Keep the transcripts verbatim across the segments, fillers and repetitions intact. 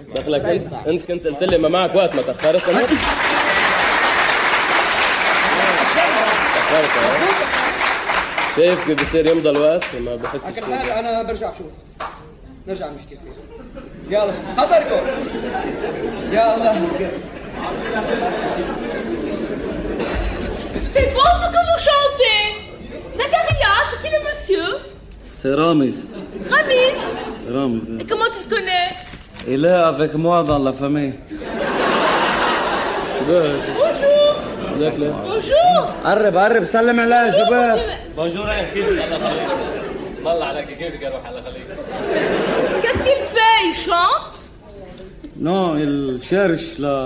دخلك انت انت كنت قلت لي ما معك وقت ما تاخرت انا تاخرت. شايف كيف بصير يمضى الوقت وما بحسش فيه. انا برجع بشوف نرجع نحكي فيه. يلا حضركم. يا الله C'est bon ce que vous chantez. Zacharia, c'est qui le monsieur? C'est Ramiz. Ramiz. Ramiz. Et comment tu le connais? Il est avec moi dans la famille. Bonjour. Bonjour. قرب قرب سلم عليه شباب. Bonjour كيفك؟ الله يخليك. اسم الله عليك كيفك يا روح الله يخليك. Qu'est-ce qu'il fait? Il chante? Non, il cherche la...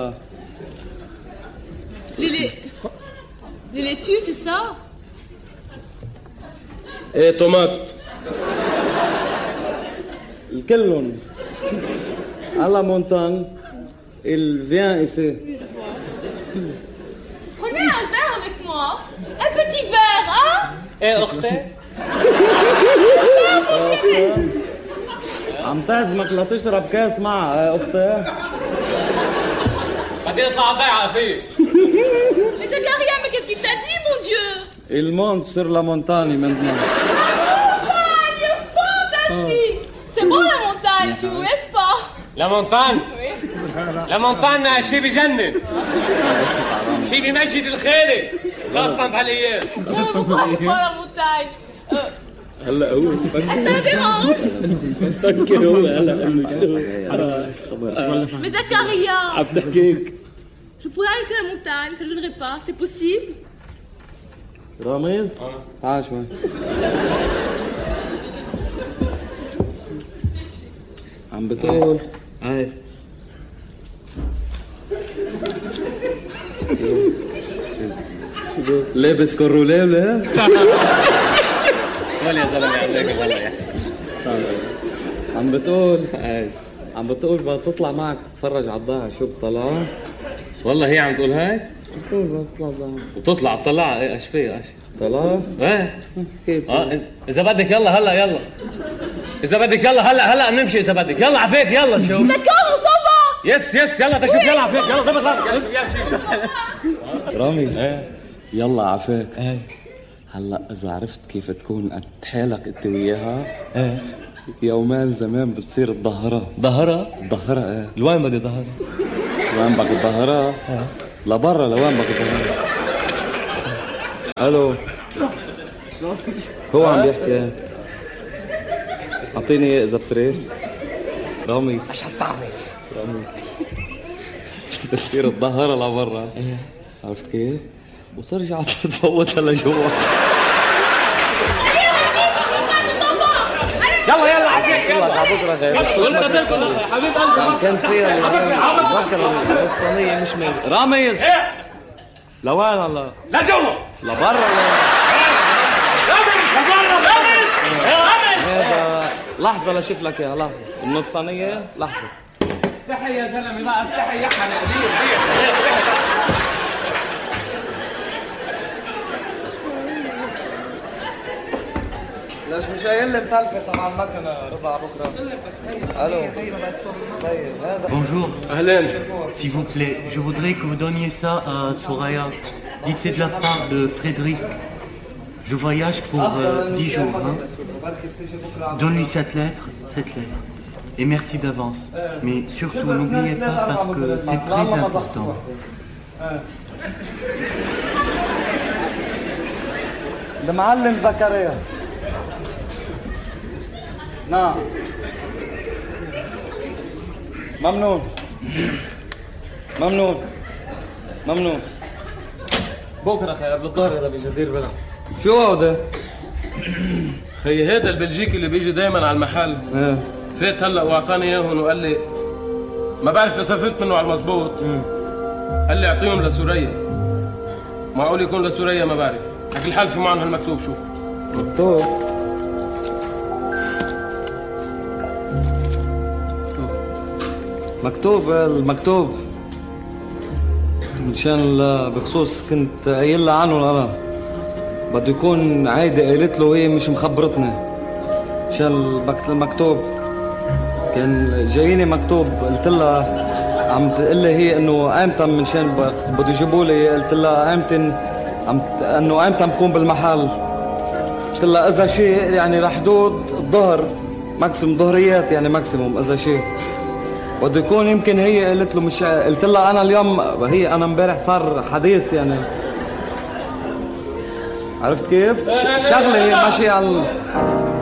Les les... Les laitues, c'est ça? ايه طماط. الكلهم. À la montagne, il vient ici. Prenez un verre avec moi. Un petit verre, hein? ايه اختي؟ عم تعزمك لتشرب كاس مع اختي. بعدين اطلع ضيعة فيه. Mais Zacharia, mais qu'est-ce qu'il t'a dit, mon Dieu? Il monte sur la montagne maintenant. Montagne, fantastique. C'est bon la montagne, tu vous laisses pas? La montagne. Oui. La montagne شيء بجنن. شيء بيمجد الخالق. خاصة بهالايام. Pourquoi pas la montagne? هلا هو Ça le dérange? فكر هو هلا Mais Zacharia, عم بحكيك. je pourrais aller faire la montagne, ça ne gênerait pas, c'est possible? رامز؟ تعال شوي. عم بتقول عايز لابس كروليه ولا؟ ولا يا زلمه عليك والله يا عم بتقول عايز عم بتقول بدها تطلع معك تتفرج على الضاعة. شو بطلع؟ والله هي عم تقول هاي بتقول بدها تطلع ضاعة وتطلع بطلع. ايش فيها ايش طلع؟ ايه كيف؟ اه اذا بدك يلا هلا يلا اذا بدك يلا هلا هلا بنمشي اذا بدك يلا عفيك يلا شو D'accord, on s'en va. يس يس يلا تشوف يلا عفيك يلا ضبط ضبط رامز ايه يلا عفاك. ايه هلا اذا عرفت كيف تكون قد حالك انت وياها ايه يومان زمان بتصير الظهرة. ظهرها الظهرة ايه. لوين بدي ظهر؟ لوين بدك الظهرة؟ ايه لبرا لوين بدك الظهرة؟ الو هو عم بيحكي. اعطيني اياه اذا بتريد. رامز ايش هالصعبة؟ رامز بتصير الظهرة لبرا. ايه عرفت كيف؟ وترجع تفوتها لجوا. يلا يلا عفيك يلا على بكره خير. يلا تركض حبيب قلبي كان فيها بكره الصينية مش ماشي. رامز لوين هلا؟ لجوا لبرا هذا لحظة لشوف لك اياها. لحظة من الصينية. لحظة استحي يا زلمة بقى استحي يا حنا كبير. ليش مش قايل لي متلفة تبع المكنة ربع بكرة؟ الو طيب هذا Bonjour. اهلين. S'il vous plaît, je voudrais que vous donniez ça à Soraya. Dites c'est de la part de Frédéric. Je voyage pour euh, dix jours. Hein. Donne-lui cette lettre, cette lettre. Et merci d'avance. Mais surtout, n'oubliez pas parce que c'est très important. المعلم زكريا. نعم ممنون ممنون ممنون. بكره خير بالظهر اذا بجدير بلا. شو هذا؟ خي هذا البلجيكي اللي بيجي دايما على المحل. ايه فات هلا واعطاني اياهم وقال لي ما بعرف اذا فهمت منه على المزبوط. قال لي اعطيهم لسوريا. معقول يكون لسوريا ما بعرف. على كل حال في معهم هالمكتوب. شوف مكتوب مكتوب المكتوب مشان بخصوص كنت قايل لها عنه. انا بده يكون عايده قالت له هي مش مخبرتني مشان المكتوب. كان جاييني مكتوب، قلت لها عم تقول لي هي انه امتى منشان بده يجيبوا لي، قلت لها امتى عم انه امتى بكون بالمحل، قلت لها اذا شيء يعني لحدود الظهر ماكسيموم، ظهريات يعني ماكسيموم اذا شيء بده يكون. يمكن هي قلت له مش، قلت لها انا اليوم، هي انا امبارح صار حديث يعني، عرفت كيف؟ شغله هي ماشيه على